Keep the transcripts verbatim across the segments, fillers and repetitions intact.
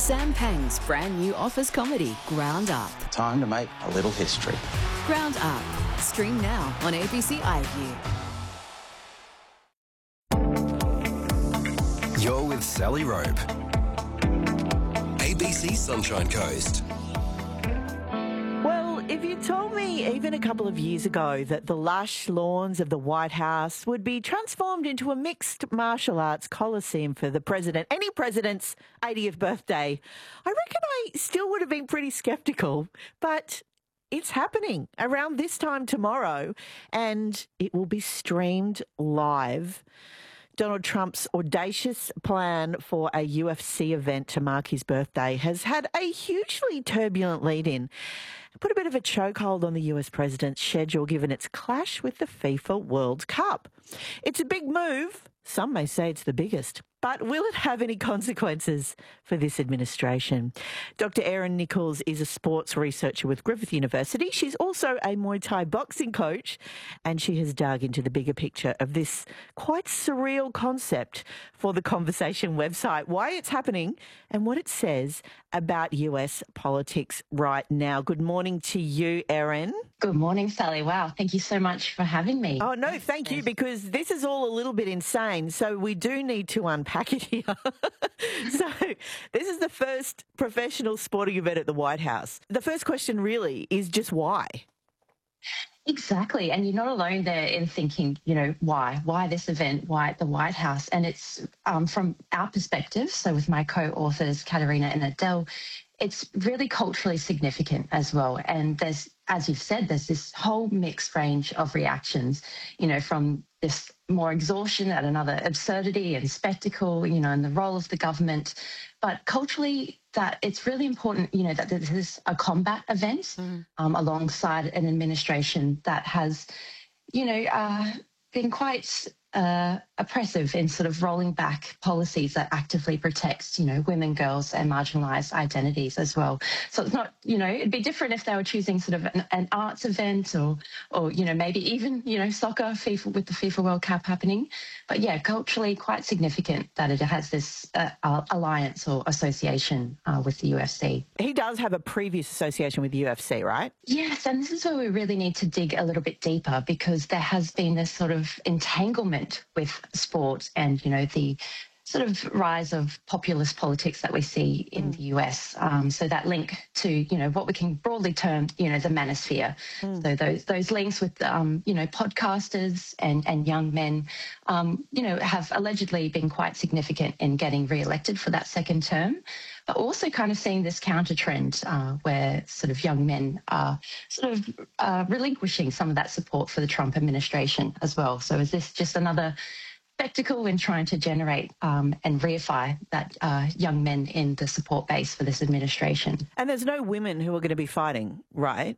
Sam Pang's brand new office comedy, Ground Up. Time to make a little history. Ground Up. Stream now on A B C iView. You're with Sally Rope. A B C Sunshine Coast. Well, if you told me even a couple of years ago that the lush lawns of the White House would be transformed into a mixed martial arts coliseum for the president, any president's eightieth birthday, I reckon I still would have been pretty sceptical. But it's happening around this time tomorrow, and it will be streamed live. Donald Trump's audacious plan for a U F C event to mark his birthday has had a hugely turbulent lead-in. Put a bit of a chokehold on the U S president's schedule given its clash with the FIFA World Cup. It's a big move. Some may say it's the biggest. But will it have any consequences for this administration? Doctor Erin Nichols is a sports researcher with Griffith University. She's also a Muay Thai boxing coach, and she has dug into the bigger picture of this quite surreal concept for the Conversation website, why it's happening and what it says about U S politics right now. Good morning to you, Erin. Good morning, Sally. Wow, thank you so much for having me. Oh, no, thank you, because this is all a little bit insane, so we do need to unpack it here. So this is the first professional sporting event at the White House. The first question really is just why? Exactly. And you're not alone there in thinking, you know, why? Why this event? Why at the White House? And it's um, from our perspective, so with my co-authors, Katerina and Adele, it's really culturally significant as well. And there's, as you've said, there's this whole mixed range of reactions, you know, from this more exhaustion at another absurdity and spectacle, you know, and the role of the government. But culturally, that it's really important, you know, that this is a combat event mm. um, alongside an administration that has, you know, uh, been quite uh, oppressive in sort of rolling back policies that actively protect, you know, women, girls and marginalised identities as well. So it's not, you know, it'd be different if they were choosing sort of an, an arts event or, or, you know, maybe even, you know, soccer, FIFA with the FIFA World Cup happening. But yeah, culturally quite significant that it has this uh, alliance or association uh, with the U F C. He does have a previous association with the U F C, right? Yes, and this is where we really need to dig a little bit deeper, because there has been this sort of entanglement with sport and, you know, the sort of rise of populist politics that we see in mm. the U S. Um, so that link to, you know, what we can broadly term, you know, the manosphere. Mm. So those those links with, um, you know, podcasters and, and young men, um, you know, have allegedly been quite significant in getting re-elected for that second term. But also kind of seeing this counter trend uh, where sort of young men are sort of uh, relinquishing some of that support for the Trump administration as well. So is this just another spectacle in trying to generate um, and reify that uh, young men in the support base for this administration? And there's no women who are going to be fighting, right?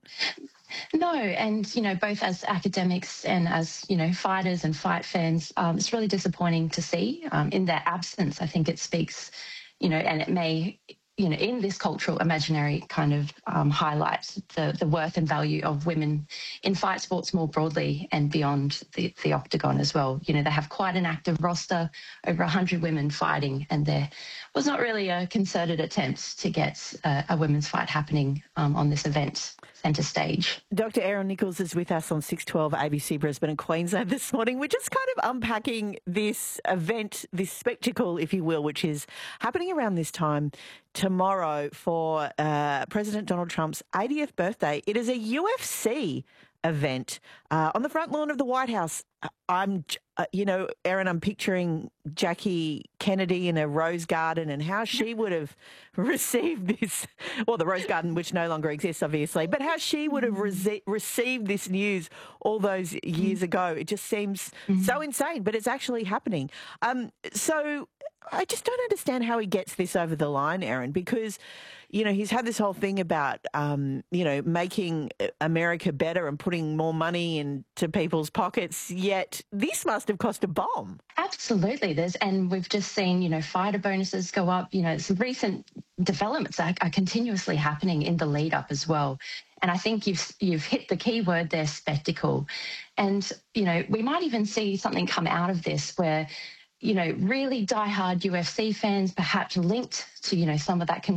No, and, you know, both as academics and as, you know, fighters and fight fans, um, it's really disappointing to see. Um, in their absence, I think it speaks, you know, and it may, you know, in this cultural imaginary kind of um, highlight the, the worth and value of women in fight sports more broadly and beyond the, the octagon as well. You know, they have quite an active roster, over one hundred women fighting, and there was not really a concerted attempt to get uh, a women's fight happening um, on this event centre stage. Doctor Erin Nichols is with us on six twelve A B C Brisbane and Queensland this morning. We're just kind of unpacking this event, this spectacle, if you will, which is happening around this time tomorrow for uh, President Donald Trump's eightieth birthday. It is a U F C event uh, on the front lawn of the White House. I'm, uh, you know, Erin, I'm picturing Jackie Kennedy in a rose garden and how she would have received this, well, the rose garden, which no longer exists, obviously, but how she would have rece- received this news all those years ago. It just seems mm-hmm. so insane, but it's actually happening. Um, so I just don't understand how he gets this over the line, Erin, because, you know, he's had this whole thing about, um, you know, making America better and putting more money into people's pockets, yet this must have cost a bomb. Absolutely. There's, and we've just seen, you know, fighter bonuses go up. You know, some recent developments are, are continuously happening in the lead up as well. And I think you've you've hit the key word there, spectacle. And, you know, we might even see something come out of this where, you know, really diehard U F C fans, perhaps linked to, you know, some of that